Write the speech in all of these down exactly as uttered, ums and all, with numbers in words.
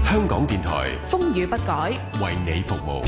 香港電台風雨不改， 為你服務。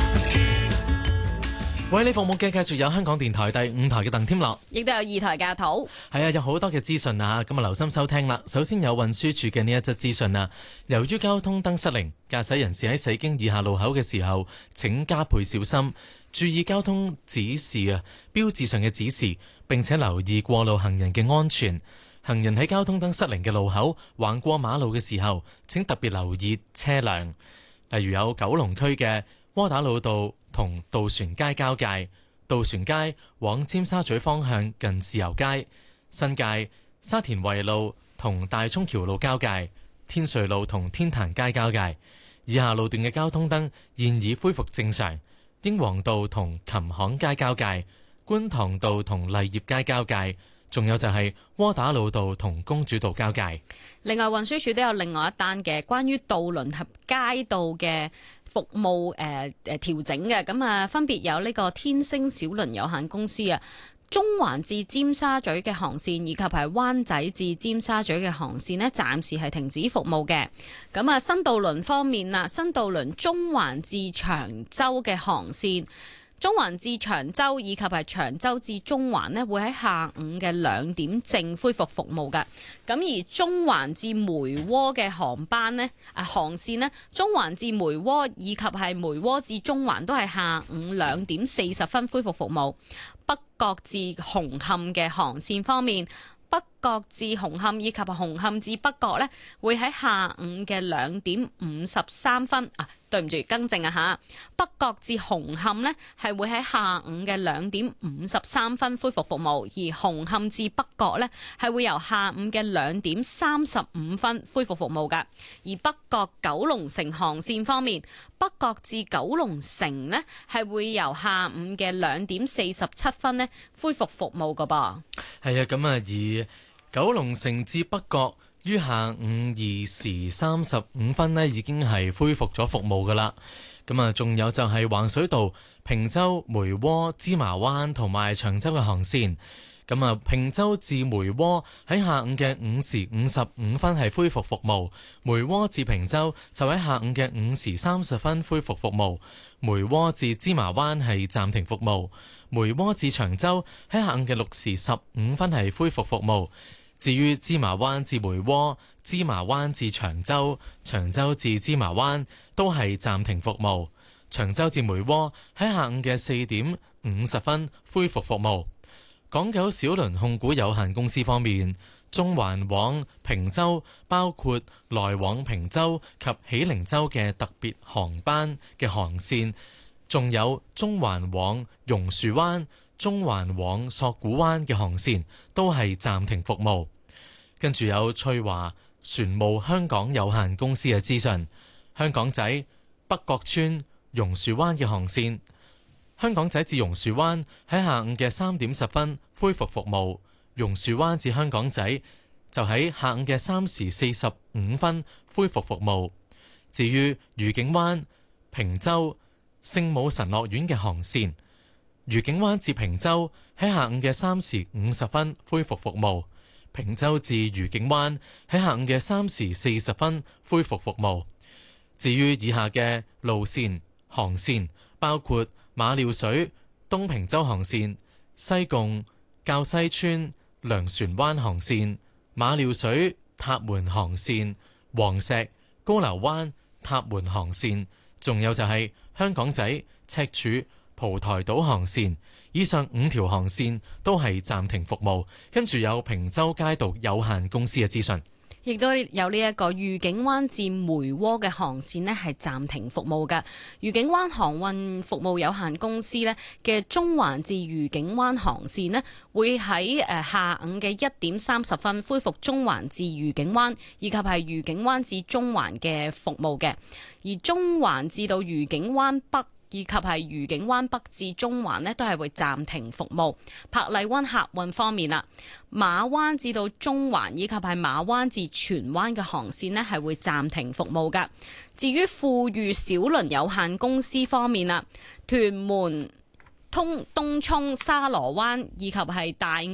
為你服務嘅繼續有香港電台第五台嘅鄧添樂， 亦都有二台嘅阿土。 係啊，有好多嘅資訊啊，咁啊留心收聽啦。首先有運輸署嘅呢一則資訊啊，由於交通燈失靈，駕駛人士喺駛經以下路口嘅時候，請加倍小心，注意交通指示啊，標誌上嘅指示，並且留意過路行人嘅安全。行人喺交通燈失靈嘅路口橫過馬路嘅時候，請特別留意車輛。例如有九龍區嘅窩打老道同渡船街交界，渡船街往尖沙咀方向近豉油街；新界沙田圍路同大涌橋路交界，天瑞路同天壇街交界。以下路段嘅交通燈現已恢復正常。英皇道同琴行街交界，觀塘道同勵業街交界，仲有就係窩打老道同公主道交界。 另外運輸署都有另外一單嘅關於渡輪及街道嘅服務誒誒調整嘅，咁啊分別有呢個天星小輪有限公司啊，中環至尖沙咀嘅航線以及係灣仔至尖沙咀嘅航線呢，暫時係停止服務嘅。咁啊新渡輪方面啦，新渡輪中環至長洲嘅航線，中環至長洲以及係長洲至中環呢，會喺下午嘅兩點正恢復服務嘅。咁而中環至梅窩嘅航班呢，啊航線呢，中環至梅窩以及係梅窩至中環都係下午兩點四十分恢復服務。北角至紅磡嘅航線方面，北角至紅磡以及紅磡至北角呢，會喺下午嘅兩點五十三分啊，對唔住，更正啊嚇，北角至紅磡呢係會喺下午嘅兩點五十三分恢復服務，而紅磡至北角呢係會由下午嘅兩點三十五分恢復服務㗎。而北角九龍城航線方面，北角至九龍城呢係會由下午嘅兩點四十七分呢恢復服務㗎噃。 係啊，咁啊而九龍城至北角於下午二時三十五分呢已經係恢復咗服務噶啦。咁啊，仲有就係橫水道、坪洲、梅窩、芝麻灣同埋長洲嘅航線。咁啊，坪洲至梅窩喺下午嘅五時五十五分係恢復服務，梅窩至坪洲就喺下午嘅五時三十分恢復服務，梅窩至芝麻灣係暫停服務，梅窩至長洲喺下午嘅六時十五分係恢復服務。至於芝麻灣至梅窩、芝麻灣至長洲、長洲至芝麻灣都係暫停服務。長洲至梅窩喺下午嘅四點五十分恢復服務。港九小輪控股有限公司方面，中環往坪洲包括來往坪洲及喜靈洲嘅特別航班嘅航線，仲有中環往榕樹灣、中環往索罟灣嘅航線都係暫停服務。跟住有翠華船務香港有限公司嘅資訊，香港仔北角村榕樹灣嘅航線，香港仔至榕樹灣喺下午嘅三點十分恢復服務，榕樹灣至香港仔就喺下午嘅三時四十五分恢復服務。至於愉景灣、坪洲、聖母神樂園嘅航線，愉景灣至坪洲喺下午嘅三時五十分恢復服務，坪洲至愉景灣喺下午嘅三時四十分恢復服務。至於以下嘅路線航線，包括馬料水東坪洲航線、西貢滘西村糧船灣航線、馬料水塔門航線、黃石高流灣塔門航線，仲有就係香港仔赤柱蒲台島航線。以上五條航線都係暫停服務。跟住有坪洲街道有限公司嘅資訊， 亦都有呢一個愉景灣至梅窩嘅航線呢係暫停服務嘅。愉景灣航運服務有限公司呢嘅中環至愉景灣航線呢會喺誒下午嘅一點三十分恢復中環至愉景灣以及係愉景灣至中環嘅服務嘅，而中環至到愉景灣北以及係愉景灣北至中環呢都係會暫停服務。珀麗灣客運方面啦，馬灣至到中環以及係馬灣至荃灣嘅航線呢係會暫停服務㗎。至於富裕小輪有限公司方面啦，屯門通東涌沙螺灣以及係大